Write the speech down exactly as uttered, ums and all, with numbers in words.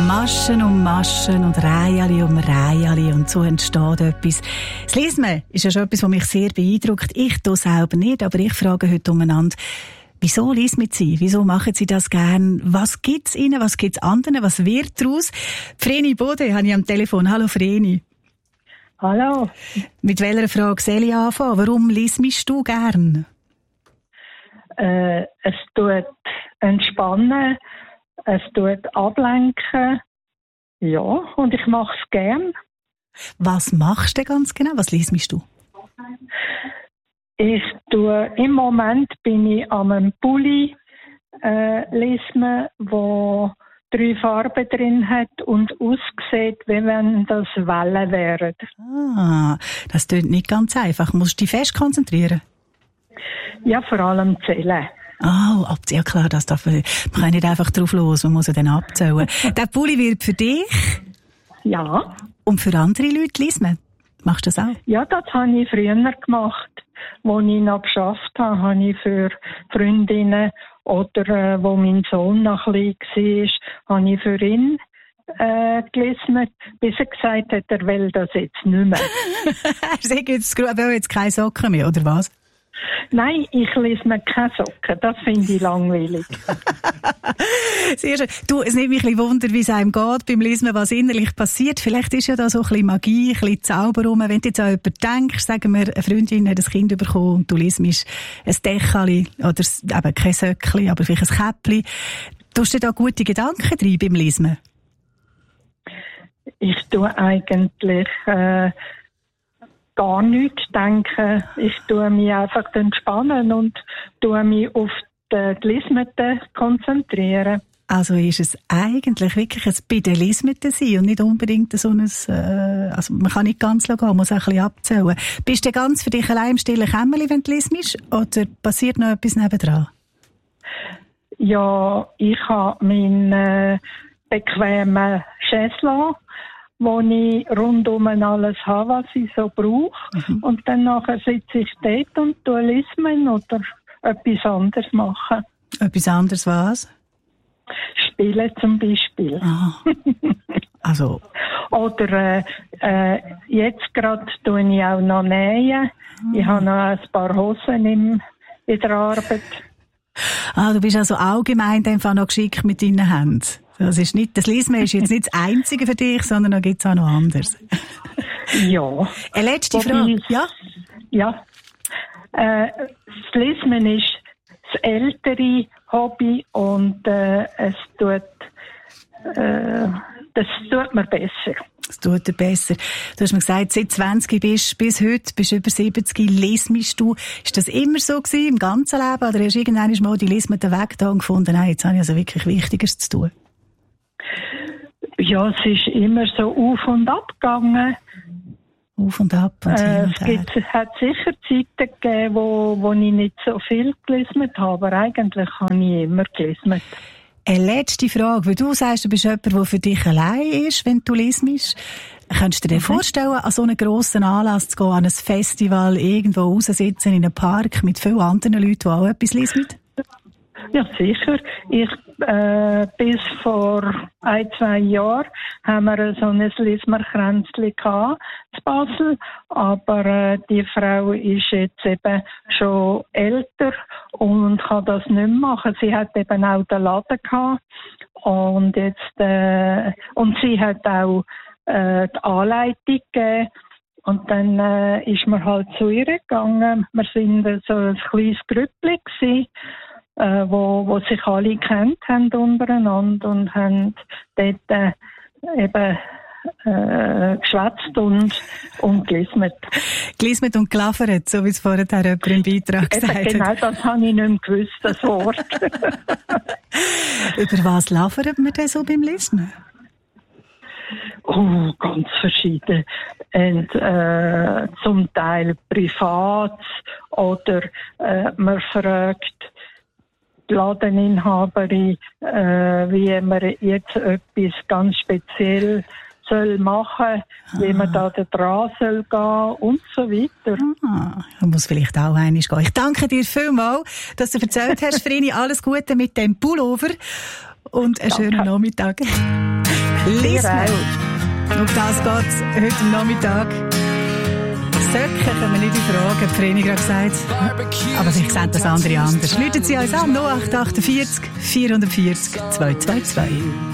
Maschen um Maschen und Reihen um Reihen und so entsteht etwas. Das Lesen ist ja schon etwas, was mich sehr beeindruckt. Ich tue selber nicht, aber ich frage heute umeinander, wieso lesen Sie? Wieso machen Sie das gern? Was gibt's Ihnen? Was gibt's anderen? Was wird daraus? Vreni Bode habe ich am Telefon. Hallo Vreni. Hallo. Mit welcher Frage soll ich anfangen? Warum liest du gern? Äh, es tut entspannen, es tut ablenken. Ja, und ich mache es gern. Was machst du ganz genau? Was liest du? Ich tue, im Moment bin ich an einem Pulli äh, lesen, wo drei Farben drin hat und aussieht, wie wenn das Wellen wären. Ah, das klingt nicht ganz einfach. Musst du dich fest konzentrieren? Ja, vor allem zählen. Ah, oh, ja klar, das darf man, man kann nicht einfach drauf los, man muss ja dann abzählen. Der Pulli wird für dich? Ja. Und für andere Leute lesen? Machst du das auch? Ja, das habe ich früher gemacht. Als ich noch geschafft habe, habe ich für Freundinnen oder äh, wo mein Sohn noch klein war, habe ich für ihn äh, gelesen, bis er gesagt hat, er will das jetzt nicht mehr. Er sagt jetzt, will jetzt keine Socken mehr, oder was? Nein, ich lese mir keine Socken. Das finde ich langweilig. Sehr schön. Du, es nimmt mich ein bisschen Wunder, wie es einem geht beim Lesen, was innerlich passiert. Vielleicht ist ja da so ein bisschen Magie, ein bisschen Zauber rum. Wenn du jetzt an jemanden denkst, sagen wir, eine Freundin hat ein Kind bekommen und du liest ein Dächeli oder eben kein Söckli, aber vielleicht ein Käppli. Tust du da gute Gedanken drin beim Lesen? Ich tue eigentlich äh, gar nichts denken. Ich tue mich einfach entspannen und tue mich auf die Lesmete konzentrieren. Also ist es eigentlich wirklich ein bei den Lesmeten sein und nicht unbedingt so ein, äh, also man kann nicht ganz gehen, man muss auch ein bisschen abzählen. Bist du ganz für dich allein im stillen Kämmerli, wenn du lesest, oder passiert noch etwas nebendran? Ja, ich habe meinen äh, bequemen Chaiselon, wo ich rundum alles habe, was ich so brauche. Mhm. Und dann nachher sitze ich dort und tue lesen oder etwas anderes machen. Etwas anderes was? Spielen zum Beispiel. Ah. Also. Oder äh, äh, jetzt gerade tue ich auch noch nähen. Mhm. Ich habe noch ein paar Hosen im, in der Arbeit. Ah, du bist also allgemein einfach noch geschickt mit deinen Händen. Das ist nicht, das Lesen ist jetzt nicht das Einzige für dich, sondern da gibt es auch noch anderes. Ja. Eine letzte Frage. Ja? Ja. Äh, das Lesen ist das ältere Hobby und äh, es tut, äh, das tut mir besser. Das tut dir besser. Du hast mir gesagt, seit zwanzig bist bis heute, bist über siebzig, lesest du. Ist das immer so gewesen, im ganzen Leben? Oder hast du irgendwann mal die Lesmeten weg da und gefunden, nein, jetzt habe ich also wirklich Wichtigeres zu tun? Ja, es ist immer so auf und ab gegangen. Auf und ab und äh, hin und es gibt, es hat sicher Zeiten gegeben, wo, wo ich nicht so viel gelesen habe, aber eigentlich habe ich immer gelesen. Eine letzte Frage, weil du sagst, du bist jemand, der für dich allein ist, wenn du lesest. Könntest du dir mhm. vorstellen, an so einen grossen Anlass zu gehen, an ein Festival, irgendwo raussitzen in einem Park mit vielen anderen Leuten, die auch etwas lesen? Ja, sicher. Ich, äh, bis vor ein, zwei Jahren haben wir so ein Lismerkränzli gehabt, in Basel. Aber äh, die Frau ist jetzt eben schon älter und kann das nicht mehr machen. Sie hat eben auch den Laden gehabt. Und jetzt, äh, und sie hat auch äh, die Anleitung gegeben. Und dann äh, ist man halt zu ihr gegangen. Wir sind so ein kleines Grüppli gewesen. Äh, wo, wo sich alle kennt haben untereinander und haben dort äh, eben äh, geschwätzt und, und gelismet. Gelismet und gelafert, so wie es vorher jemand im Beitrag gesagt hat. Genau, das habe ich nicht mehr gewusst, das Wort. Über was lafert man denn so beim Lesen? Oh, ganz verschieden. Und, äh, zum Teil privat oder äh, man fragt die Ladeninhaberin, äh, wie man jetzt etwas ganz speziell soll machen, ah. wie man da dran soll gehen und so weiter. Ah, man muss vielleicht auch einmal gehen. Ich danke dir vielmals, dass du erzählt hast, Vreni. Alles Gute mit dem Pullover und einen Danke. schönen Nachmittag. Lismer. Um das geht es heute Nachmittag. Söcken können wir nicht in Frage, hat Vreni gerade gesagt. Aber vielleicht sehen das andere anders. Läuten Sie uns an, null acht acht vier vierhundertvierzig zweihundertvierzig.